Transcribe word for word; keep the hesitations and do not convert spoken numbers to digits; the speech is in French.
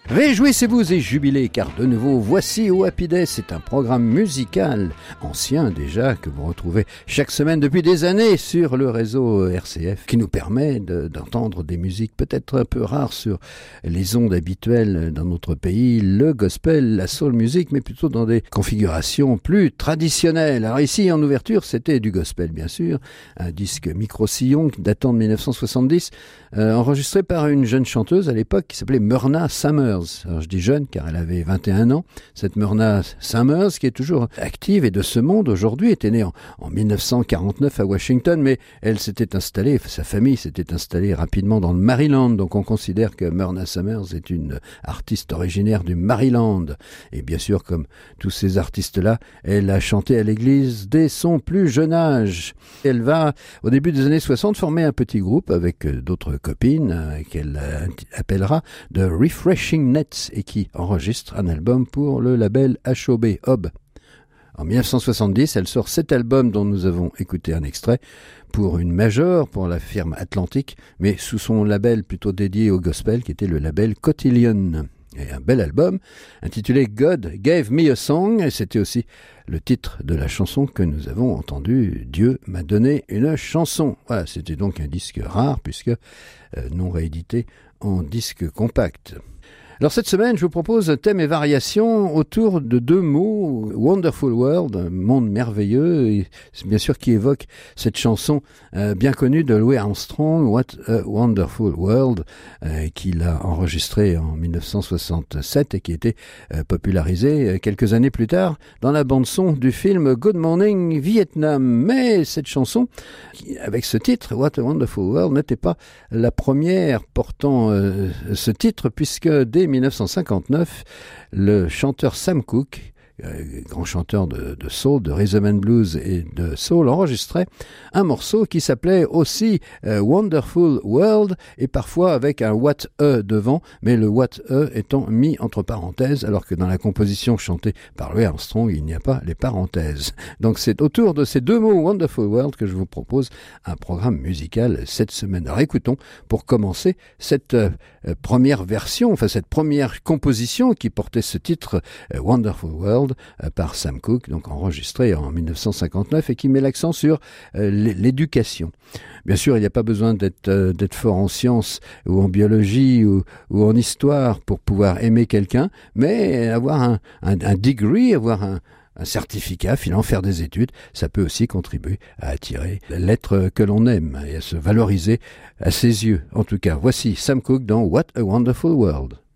Réjouissez-vous et jubilez, car de nouveau, voici au Happy Day, c'est un programme musical, ancien déjà, que vous retrouvez chaque semaine depuis des années sur le réseau R C F, qui nous permet de, d'entendre des musiques peut-être un peu rares sur les ondes habituelles dans notre pays, le gospel, la soul music, mais plutôt dans des configurations plus traditionnelles. Alors ici, en ouverture, c'était du gospel, bien sûr, un disque micro-sillon datant de dix-neuf cent soixante-dix, euh, enregistré par une jeune chanteuse à l'époque qui s'appelait Myrna Summers. Alors je dis jeune car elle avait vingt et un ans. Cette Myrna Summers, qui est toujours active et de ce monde aujourd'hui, était née en, en dix-neuf cent quarante-neuf à Washington, mais elle s'était installée, sa famille s'était installée rapidement dans le Maryland, donc on considère que Myrna Summers est une artiste originaire du Maryland. Et bien sûr, comme tous ces artistes-là, elle a chanté à l'église dès son plus jeune âge. Elle va, au début des années soixante, former un petit groupe avec d'autres copines euh, qu'elle euh, appellera The Refreshing Nets et qui enregistre un album pour le label H O B, Hob. En dix-neuf cent soixante-dix, elle sort cet album dont nous avons écouté un extrait pour une major, pour la firme Atlantic, mais sous son label plutôt dédié au gospel qui était le label Cotillion. Et un bel album intitulé God Gave Me a Song, et c'était aussi le titre de la chanson que nous avons entendue, Dieu m'a donné une chanson. Voilà, c'était donc un disque rare puisque euh, non réédité en disque compact. Alors cette semaine, je vous propose un thème et variation autour de deux mots, Wonderful World, un monde merveilleux, et c'est bien sûr qui évoque cette chanson euh, bien connue de Louis Armstrong, What a Wonderful World, euh, qu'il a enregistrée en dix-neuf cent soixante-sept et qui a été euh, popularisée euh, quelques années plus tard dans la bande-son du film Good Morning Vietnam. Mais cette chanson, qui, avec ce titre, What a Wonderful World, n'était pas la première portant euh, ce titre, puisque dès dix-neuf cent cinquante-neuf, le chanteur Sam Cooke, euh, grand chanteur de, de soul, de rhythm and blues et de soul, enregistrait un morceau qui s'appelait aussi euh, Wonderful World, et parfois avec un what a devant, mais le what a étant mis entre parenthèses, alors que dans la composition chantée par Louis Armstrong, il n'y a pas les parenthèses. Donc c'est autour de ces deux mots Wonderful World que je vous propose un programme musical cette semaine. Alors écoutons, pour commencer, cette euh, première version, enfin cette première composition qui portait ce titre euh, Wonderful World, par Sam Cooke, donc enregistré en dix-neuf cent cinquante-neuf et qui met l'accent sur euh, l'éducation. Bien sûr, il n'y a pas besoin d'être, euh, d'être fort en sciences ou en biologie ou, ou en histoire pour pouvoir aimer quelqu'un, mais avoir un, un, un degree, avoir un, un certificat, finalement faire des études, ça peut aussi contribuer à attirer l'être que l'on aime et à se valoriser à ses yeux. En tout cas, voici Sam Cooke dans What a Wonderful World.